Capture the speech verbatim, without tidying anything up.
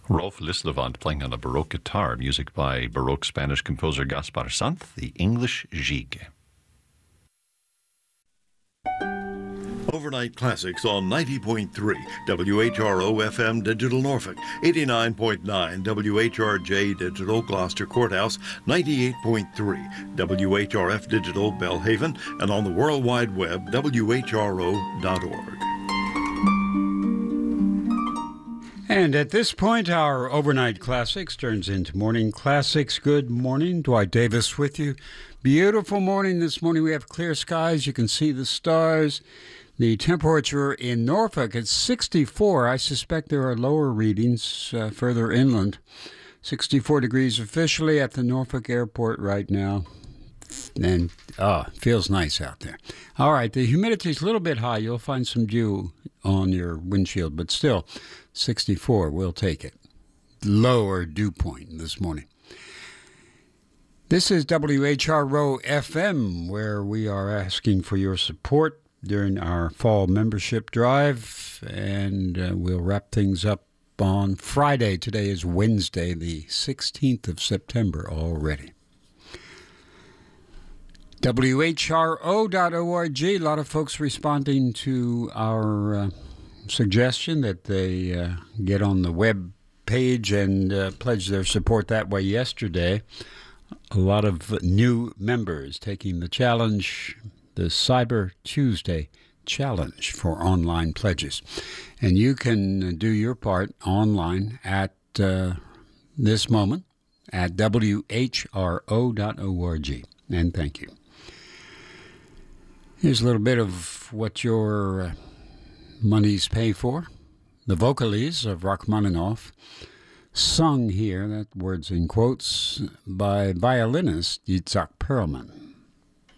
Rolf Lislevant playing on a Baroque guitar, music by Baroque Spanish composer Gaspar Sant, the English Gigue. Overnight Classics on ninety point three W H R O F M Digital Norfolk, eighty-nine point nine W H R J Digital Gloucester Courthouse, ninety-eight point three W H R F Digital Belhaven, and on the World Wide Web, W H R O dot org. And at this point, our Overnight Classics turns into Morning Classics. Good morning. Dwight Davis with you. Beautiful morning this morning. We have clear skies. You can see the stars. The temperature in Norfolk is sixty-four. I suspect there are lower readings uh, further inland. sixty-four degrees officially at the Norfolk Airport right now. And ah, feels nice out there. All right, the humidity is a little bit high. You'll find some dew on your windshield, but still, sixty-four, we'll take it. Lower dew point this morning. This is W H R O F M, where we are asking for your support during our fall membership drive, and uh, we'll wrap things up on Friday. Today is Wednesday, the sixteenth of September already. W H R O dot org, a lot of folks responding to our uh, suggestion that they uh, get on the web page and uh, pledge their support that way yesterday. A lot of new members taking the challenge, the Cyber Tuesday Challenge for online pledges. And you can do your part online at uh, this moment at W H R O dot org. And thank you. Here's a little bit of what your uh, monies pay for. The Vocalies of Rachmaninoff, sung here, that word's in quotes, by violinist Yitzhak Perlman.